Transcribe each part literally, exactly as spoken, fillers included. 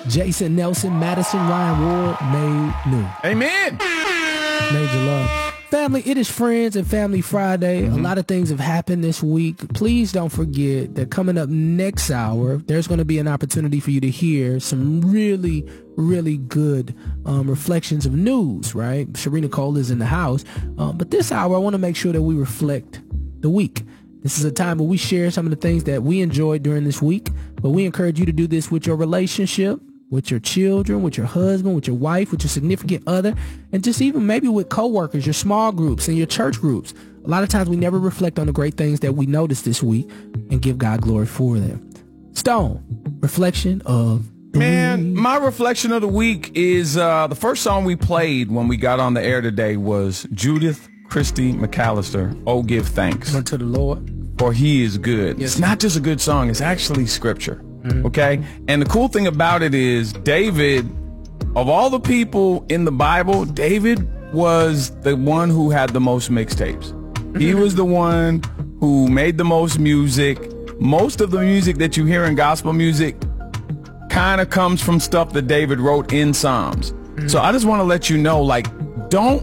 Jason Nelson, Madison Ryan Ward, made new. Amen. Major love. Family, it is Friends and Family Friday. Mm-hmm. A lot of things have happened this week. Please don't forget that coming up next hour, there's going to be an opportunity for you to hear some really, really good um, reflections of news, right? Sharina Cole is in the house. Um, but this hour, I want to make sure that we reflect the week. This is a time where we share some of the things that we enjoyed during this week, but we encourage you to do this with your relationship, with your children, with your husband, with your wife, with your significant other, and just even maybe with coworkers, your small groups and your church groups. A lot of times we never reflect on the great things that we noticed this week and give God glory for them. Stone, reflection of the Man, week. my reflection of the week is uh, the first song we played when we got on the air today was Judith Christy McAllister, Oh Give Thanks. Unto the Lord. For He is good. Yes. It's not just a good song, it's actually scripture. Okay? And the cool thing about it is David, of all the people in the Bible, David was the one who had the most mixtapes. He was the one who made the most music. Most of the music that you hear in gospel music kind of comes from stuff that David wrote in Psalms. So I just want to let you know, like, don't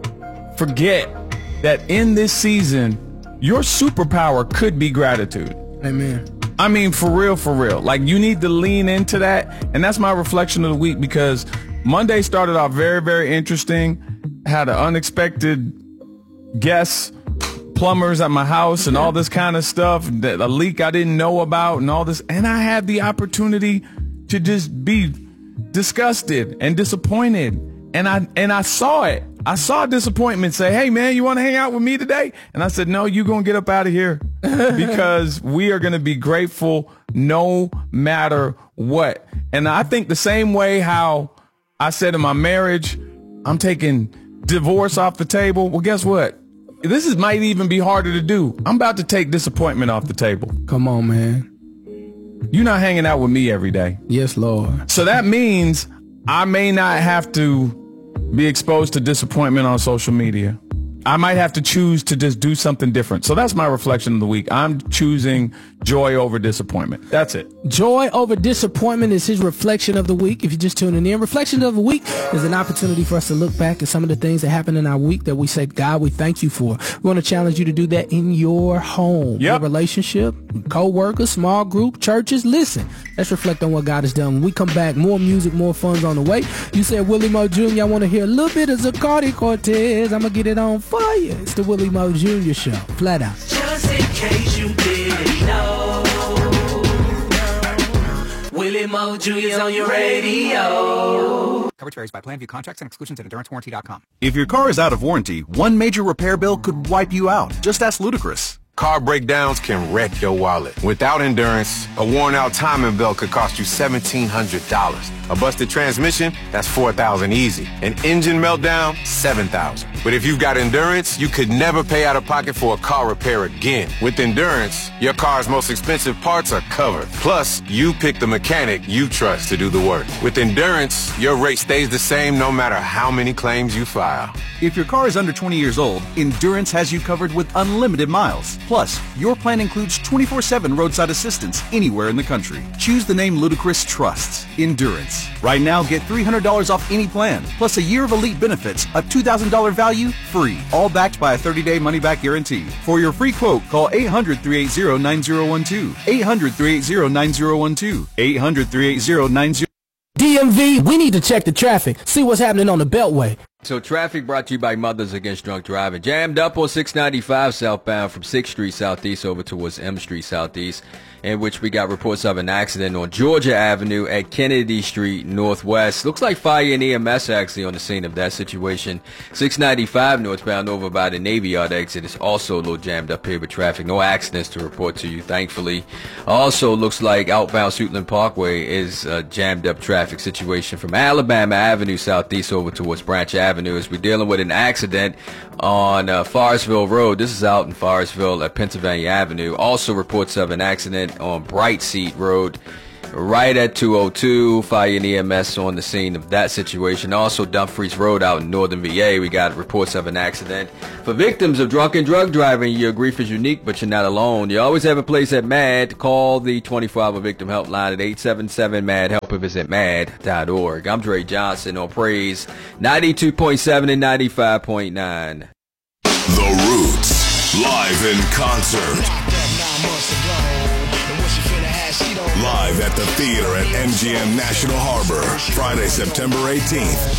forget that in this season, your superpower could be gratitude. Amen. I mean, for real, for real. Like, you need to lean into that. And that's my reflection of the week, because Monday started off very, very interesting. Had an unexpected guest, plumbers at my house and all this kind of stuff, that a leak I didn't know about and all this. And I had the opportunity to just be disgusted and disappointed. And I, and I saw it. I saw disappointment say, hey, man, you want to hang out with me today? And I said, no, you're going to get up out of here because we are going to be grateful no matter what. And I think the same way how I said in my marriage, I'm taking divorce off the table. Well, guess what? This is might even be harder to do. I'm about to take disappointment off the table. Come on, man. You're not hanging out with me every day. Yes, Lord. So that means I may not have to be exposed to disappointment on social media. I might have to choose to just do something different. So that's my reflection of the week. I'm choosing joy over disappointment. That's it. Joy over disappointment is his reflection of the week. If you're just tuning in, reflection of the week is an opportunity for us to look back at some of the things that happened in our week that we say, God, we thank you for. We want to challenge you to do that in your home, Yep. your relationship, co-workers, small group, churches. Listen, let's reflect on what God has done. When we come back, more music, more fun's on the way. You said Willie Moe Junior I want to hear a little bit of Zacardi Cortez. I'm going to get it on fire. It's the Willie Moe Junior Show. Flat out. Just in case you didn't know, Willie Moe Junior's on your radio. Coverage varies by plan. View contracts and exclusions at endurance warranty dot com. If your car is out of warranty, one major repair bill could wipe you out. Just ask Ludacris. Car breakdowns can wreck your wallet. Without Endurance, a worn-out timing belt could cost you seventeen hundred dollars. A busted transmission, that's four thousand dollars easy. An engine meltdown, seven thousand dollars. But if you've got Endurance, you could never pay out of pocket for a car repair again. With Endurance, your car's most expensive parts are covered. Plus, you pick the mechanic you trust to do the work. With Endurance, your rate stays the same no matter how many claims you file. If your car is under twenty years old, Endurance has you covered with unlimited miles. Plus, your plan includes twenty-four seven roadside assistance anywhere in the country. Choose the name Ludacris trusts, Endurance. Right now, get three hundred dollars off any plan, plus a year of elite benefits, a two thousand dollars value, free. All backed by a thirty-day money-back guarantee. For your free quote, call eight hundred, three eight zero, nine zero one two. eight hundred, three eight zero, nine zero one two. eight hundred, three eight zero, nine zero one two. D M V, we need to check the traffic, see what's happening on the Beltway. So traffic brought to you by Mothers Against Drunk Driving. Jammed up on six ninety-five southbound from sixth Street Southeast over towards M Street Southeast, in which we got reports of an accident on Georgia Avenue at Kennedy Street Northwest. Looks like fire and E M S actually on the scene of that situation. six ninety-five northbound over by the Navy Yard exit is also a little jammed up here with traffic. No accidents to report to you, thankfully. Also looks like outbound Suitland Parkway is a jammed up traffic situation from Alabama Avenue Southeast over towards Branch Avenue. Avenue as we're dealing with an accident on uh, Forestville Road. This is out in Forestville at Pennsylvania Avenue. Also reports of an accident on Bright Seat Road right at two oh two. Fire and E M S on the scene of that situation. Also, Dumfries Road out in northern V A, we got reports of an accident. For victims of drunken drug driving, your grief is unique, but you're not alone. You always have a place at MAD. Call the twenty-four hour victim helpline at eight seven seven M A D. Help or visit mad dot org. I'm Dre Johnson on Praise ninety-two point seven and ninety-five point nine. The Roots, live in concert. Live at the theater at M G M National Harbor, Friday, September eighteenth.